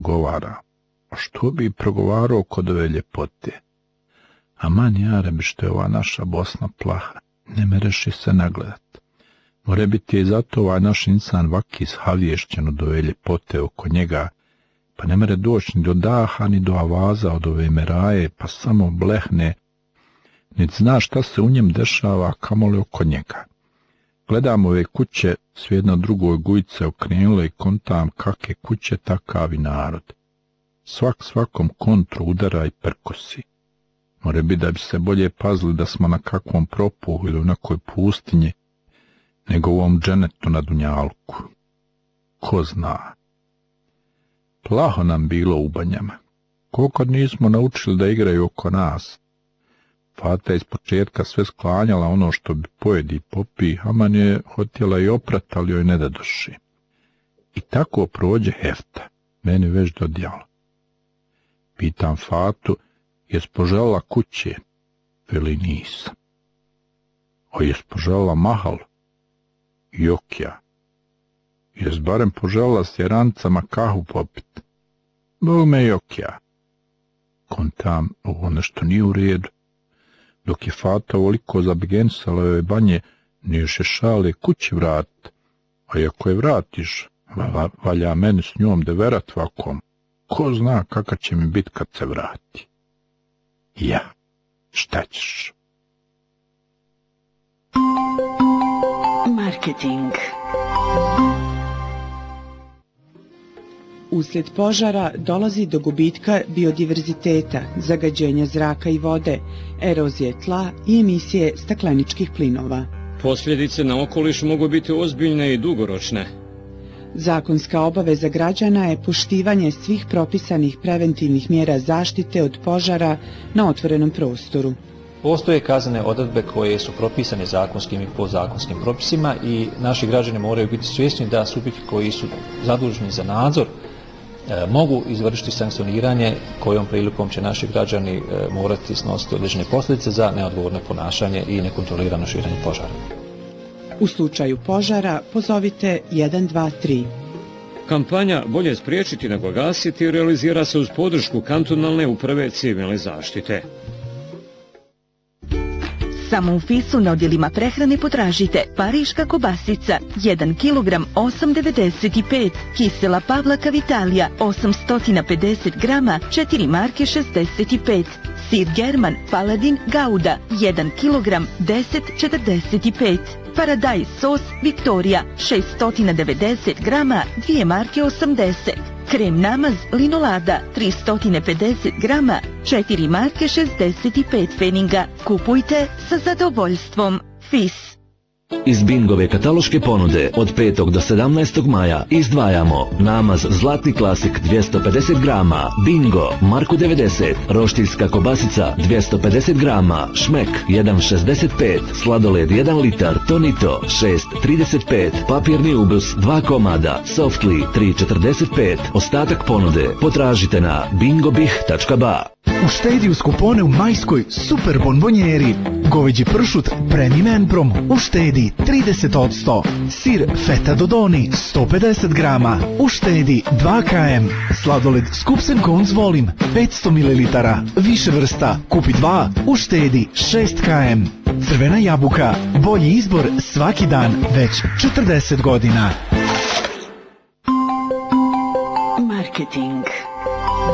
govara, a što bi progovarao kod ove ljepote? Aman jarebi što je ova naša Bosna plaha, ne mereši se nagledat. More biti je zato ovaj naš insan vaki shavješćen od ove ljepote oko njega, pa ne mere doći ni do daha, ni do avaza od ove meraje, pa samo blehne, niti zna šta se u njem dešava, kamoli oko njega. Gledam ove kuće, s jedno drugoj gujice okrenule i kontam kakve kuće, takav i narod. Svak svakom kontru udara i prkosi. More bi da bi se bolje pazili da smo na kakvom propuhu ili u nekoj pustinji, nego u ovom dženetu na dunjalku. Ko zna? Plaho nam bilo u banjama. Koliko nismo naučili da igraju oko nas. Fata je iz početka sve sklanjala ono što bi pojedi i popi, aman je hotjela i oprat, ali joj ne da doši. I tako prođe hefta, meni već dodjalo. Pitam Fatu, jes poželjela kuće? Veli nisam. O jes poželjela mahal? Jok ja. Jes barem poželjela s jerancama kahu popit? Bog me jok ja. Kontam, ovo nešto nije u redu. Dok je Fata ovoliko zabigensala ove banje, nije še šale kući vrat, a ako je vratiš, valja meni s njom deverat vakom. Ko zna kaka će mi bit kad se vrati. Ja, šta ćeš? Marketing. Uslijed požara dolazi do gubitka biodiverziteta, zagađenja zraka i vode, erozije tla i emisije stakleničkih plinova. Posljedice na okoliš mogu biti ozbiljne i dugoročne. Zakonska obaveza građana je poštivanje svih propisanih preventivnih mjera zaštite od požara na otvorenom prostoru. Postoje kaznene odredbe koje su propisane zakonskim i podzakonskim propisima i naši građani moraju biti svjesni da subjekti koji su zaduženi za nadzor mogu izvršiti sankcioniranje kojom prilikom će naši građani morati snositi određene posljedice za neodgovorno ponašanje i nekontrolirano širenje požara. U slučaju požara pozovite 123. Kampanja Bolje spriječiti nego gasiti realizira se uz podršku kantonalne uprave civilne zaštite. Samo u Fisu na odjelima prehrane potražite pariška kobasica 1 kg 8,95, kisela Pavlaka Vitalija 850 grama 4 marke 65, sir German Paladin Gouda 1 kg 10,45, paradajz sos Viktorija 690 grama 2 marke 80, krem namaz Linolada 350 grama 4 marke 65 pfeninga. Kupujte sa zadovoljstvom. Fis. Iz Bingove kataloške ponude od 5. do 17. maja izdvajamo namaz Zlatni klasik 250 grama, Bingo Marku 90, roštilska kobasica 250 grama, Šmek 1,65, sladoled 1 litar, Tonito 6,35, papirni ubus 2 komada, Softly 3,45. Ostatak ponude potražite na bingobih.ba. Uštedi uz kupone u majskoj super bonbonjeri. Goveđi pršut Premium Promo. Uštedi 30%. Sir Feta Dodoni 150 grama. Uštedi 2 km. Sladoled Skups & Cones Volim 500 ml. Više vrsta. Kupi 2. Uštedi 6 km. Crvena jabuka. Bolji izbor svaki dan već 40 godina. Marketing.